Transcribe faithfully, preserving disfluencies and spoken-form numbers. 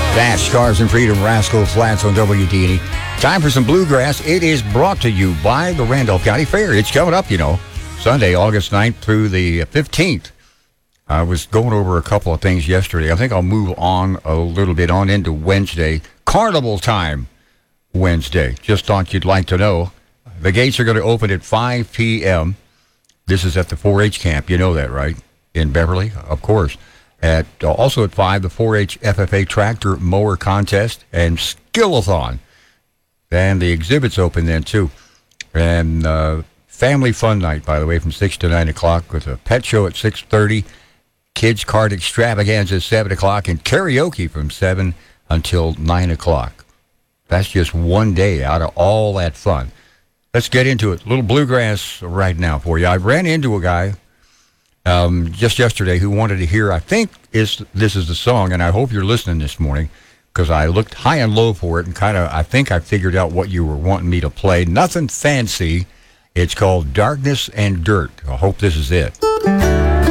That's Scars and Freedom, Rascal Flats on W D and E. Time for some bluegrass. It is brought to you by the Randolph County Fair. It's coming up, you know, Sunday, August ninth through the fifteenth. I was going over a couple of things yesterday. I think I'll move on a little bit on into Wednesday. Carnival time Wednesday. Just thought you'd like to know. The gates are going to open at five p.m. This is at the four H camp. You know that, right? In Beverly, of course. At uh, also at five, the four H F F A Tractor Mower Contest and Skillathon. And the exhibits open then, too. And uh, Family Fun Night, by the way, from six to nine o'clock with a pet show at six thirty. Kids Card Extravaganza at seven o'clock, and karaoke from seven until nine o'clock. That's just one day out of all that fun. Let's get into it. A little bluegrass right now for you. I ran into a guy um, just yesterday who wanted to hear, I think is this is the song, and I hope you're listening this morning, because I looked high and low for it, and kind of, I think I figured out what you were wanting me to play. Nothing fancy. It's called Darkness and Dirt. I hope this is it.